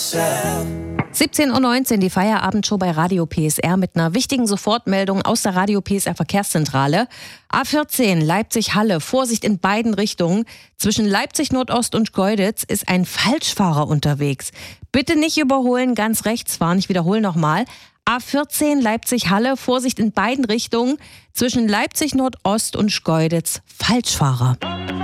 17:19 Uhr, die Feierabendshow bei Radio PSR mit einer wichtigen Sofortmeldung aus der Radio PSR Verkehrszentrale. A14 Leipzig-Halle, Vorsicht in beiden Richtungen. Zwischen Leipzig Nordost und Schkeuditz ist ein Falschfahrer unterwegs. Bitte nicht überholen, ganz rechts fahren. Ich wiederhole nochmal. A14 Leipzig-Halle, Vorsicht in beiden Richtungen. Zwischen Leipzig Nordost und Schkeuditz, Falschfahrer.